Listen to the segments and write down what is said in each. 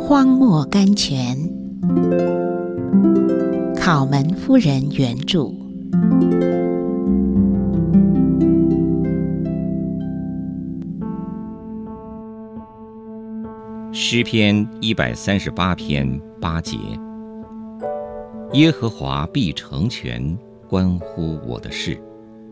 荒漠甘泉，考门夫人原著。 诗篇138篇8节：耶和华必成全关乎我的事。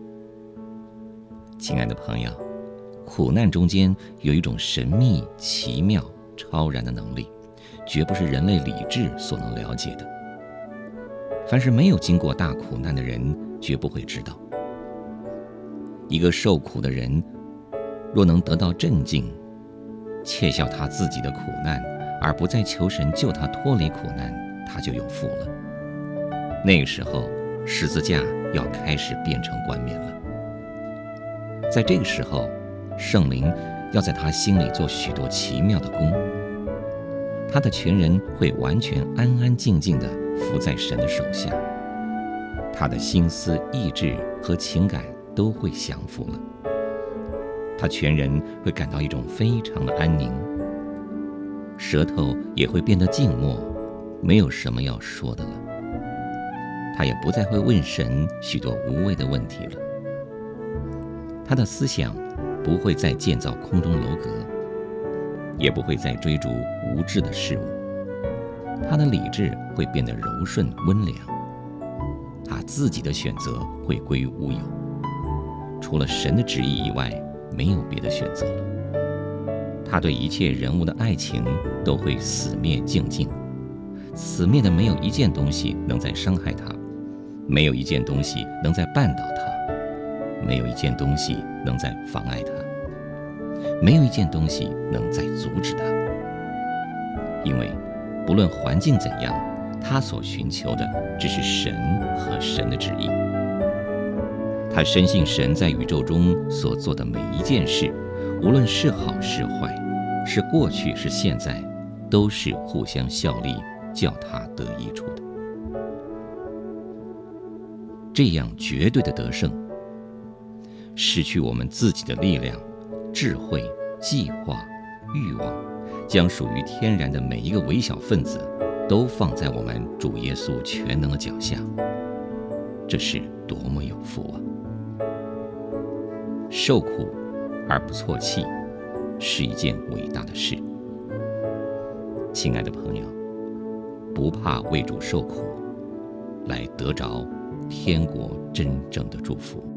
亲爱的朋友，苦难中间有一种神秘、奇妙、超然的能力，绝不是人类理智所能了解的。凡是没有经过大苦难的人，绝不会知道。一个受苦的人，若能得到镇静，窃笑他自己的苦难，而不再求神救他脱离苦难，他就有福了。那个时候，十字架要开始变成冠冕了。在这个时候，圣灵要在他心里做许多奇妙的工，他的全人会完全安安静静地伏在神的手下，他的心思意志和情感都会降服了，他全人会感到一种非常的安宁，舌头也会变得静默，没有什么要说的了。他也不再会问神许多无谓的问题了，他的思想不会再建造空中楼阁，也不会再追逐无知的事物，他的理智会变得柔顺温良，他自己的选择会归于无有，除了神的旨意以外，没有别的选择了。他对一切人物的爱情都会死灭净尽，死灭的没有一件东西能再伤害他，没有一件东西能再绊倒他，没有一件东西能再妨碍他，没有一件东西能再阻止他。因为不论环境怎样，他所寻求的只是神和神的旨意。他深信神在宇宙中所做的每一件事，无论是好是坏，是过去是现在，都是互相效力，叫他得益处的。这样绝对的得胜，失去我们自己的力量、智慧、计划、欲望，将属于天然的每一个微小分子都放在我们主耶稣全能的脚下，这是多么有福啊！受苦而不错气，是一件伟大的事。亲爱的朋友，不怕为主受苦，来得着天国真正的祝福。